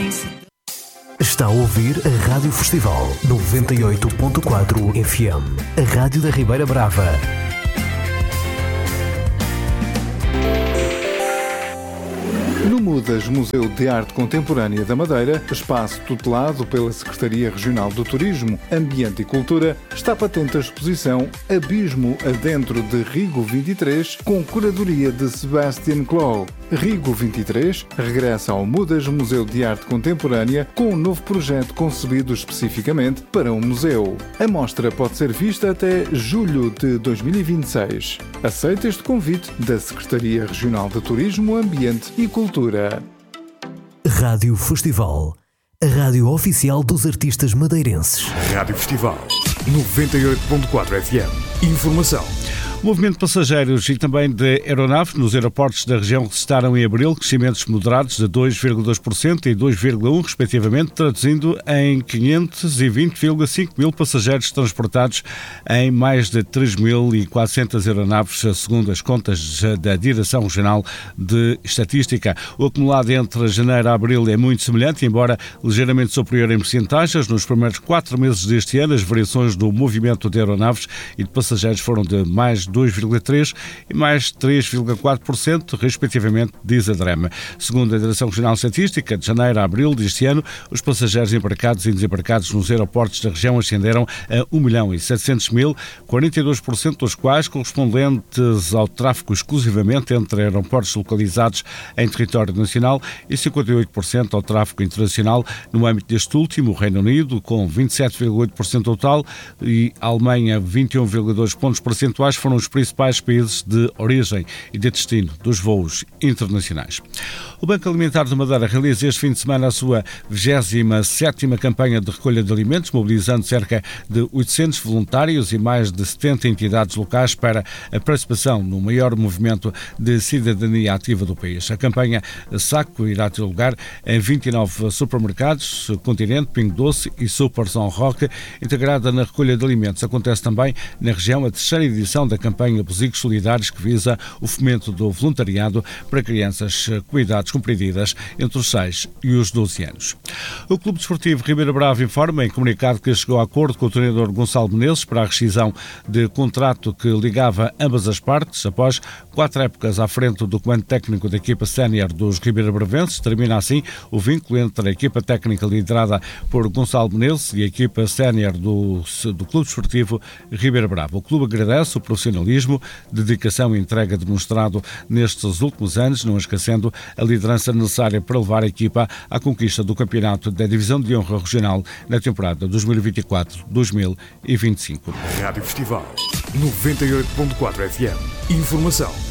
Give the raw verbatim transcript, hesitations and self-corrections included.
Está a ouvir a Rádio Festival noventa e oito ponto quatro F M, a Rádio da Ribeira Brava. No Mudas Museu de Arte Contemporânea da Madeira, espaço tutelado pela Secretaria Regional do Turismo, Ambiente e Cultura, está patente a exposição Abismo Adentro de Rigo vinte e três, com curadoria de Sebastian Clow. Rigo vinte e três regressa ao Mudas Museu de Arte Contemporânea com um novo projeto concebido especificamente para um museu. A mostra pode ser vista até julho de dois mil e vinte e seis. Aceita este convite da Secretaria Regional de Turismo, Ambiente e Cultura. Rádio Festival, a rádio oficial dos artistas madeirenses. Rádio Festival noventa e oito ponto quatro F M. Informação. O movimento de passageiros e também de aeronaves nos aeroportos da região registraram em abril crescimentos moderados de dois vírgula dois por cento e dois vírgula um por cento, respectivamente, traduzindo em quinhentos e vinte vírgula cinco mil passageiros transportados em mais de três mil e quatrocentas aeronaves, segundo as contas da Direção Regional de Estatística. O acumulado entre janeiro a abril é muito semelhante, embora ligeiramente superior em percentagens. Nos primeiros quatro meses deste ano, as variações do movimento de aeronaves e de passageiros foram de mais dois vírgula três por cento e mais três vírgula quatro por cento, respectivamente, diz a DREMA. Segundo a Direção Regional de Estatística, de janeiro a abril deste ano, os passageiros embarcados e desembarcados nos aeroportos da região ascenderam a um milhão e setecentos mil, quarenta e dois por cento dos quais correspondentes ao tráfego exclusivamente entre aeroportos localizados em território nacional e cinquenta e oito por cento ao tráfego internacional. No âmbito deste último, o Reino Unido, com vinte e sete vírgula oito por cento total, e a Alemanha, vinte e um vírgula dois pontos percentuais, foram os principais países de origem e de destino dos voos internacionais. O Banco Alimentar de Madeira realiza este fim de semana a sua vigésima sétima campanha de recolha de alimentos, mobilizando cerca de oitocentos voluntários e mais de setenta entidades locais para a participação no maior movimento de cidadania ativa do país. A campanha Saco irá ter lugar em vinte e nove supermercados, Continente, Pingo Doce e Super São Roque, integrada na recolha de alimentos. Acontece também na região a terceira edição da campanha Bozigos Solidários, que visa o fomento do voluntariado para crianças com idades compreendidas entre os seis e os doze anos. O Clube Desportivo Ribeira Brava informa em comunicado que chegou a acordo com o treinador Gonçalo Menezes para a rescisão de contrato que ligava ambas as partes. Após quatro épocas à frente do comando técnico da equipa sénior dos Ribeira Bravenses, termina assim o vínculo entre a equipa técnica liderada por Gonçalo Menezes e a equipa sénior do, do Clube Desportivo Ribeira Brava. O clube agradece o profissionalismo, dedicação e entrega demonstrado nestes últimos anos, não esquecendo a liderança necessária para levar a equipa à conquista do campeonato da Divisão de Honra Regional na temporada dois mil e vinte e quatro dois mil e vinte e cinco. Rádio Festival noventa e oito ponto quatro F M. Informação.